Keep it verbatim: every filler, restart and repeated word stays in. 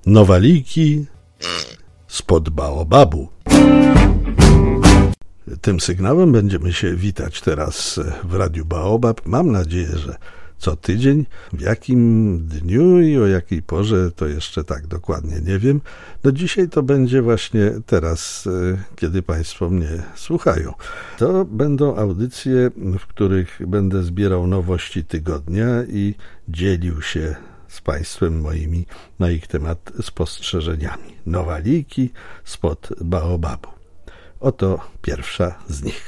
Nowaliki spod baobabu. Tym sygnałem będziemy się witać teraz w Radiu Baobab. Mam nadzieję, że co tydzień, w jakim dniu i o jakiej porze, to jeszcze tak dokładnie nie wiem. No dzisiaj to będzie właśnie teraz, kiedy Państwo mnie słuchają. To będą audycje, w których będę zbierał nowości tygodnia i dzielił się z Państwem moimi na ich temat spostrzeżeniami. Nowaliki spod baobabu. Oto pierwsza z nich.